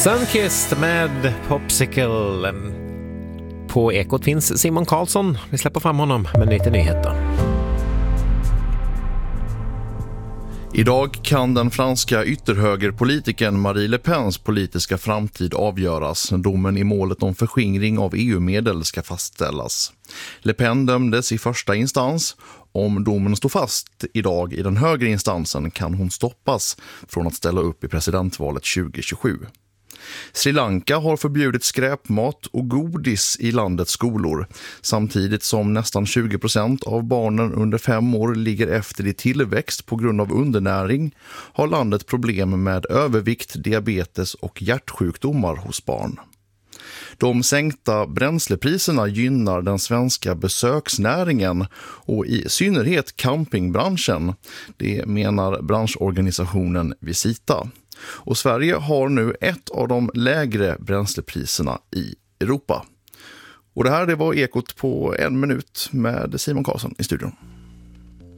Sunkissed med Popsicle. På Ekot finns Simon Karlsson. Vi släpper fram honom med lite nyheter. Idag kan den franska ytterhögerpolitikern Marie Le Pens politiska framtid avgöras. Domen i målet om förskingring av EU-medel ska fastställas. Le Pen dömdes i första instans. Om domen står fast idag i den högre instansen kan hon stoppas från att ställa upp i presidentvalet 2027. Sri Lanka har förbjudit skräpmat och godis i landets skolor, samtidigt som nästan 20% av barnen under 5 år ligger efter i tillväxt på grund av undernäring, har landet problem med övervikt, diabetes och hjärtsjukdomar hos barn. De sänkta bränslepriserna gynnar den svenska besöksnäringen och i synnerhet campingbranschen, det menar branschorganisationen Visita. Och Sverige har nu ett av de lägre bränslepriserna i Europa. Och det här var Ekot på 1 minut med Simon Karlsson i studion.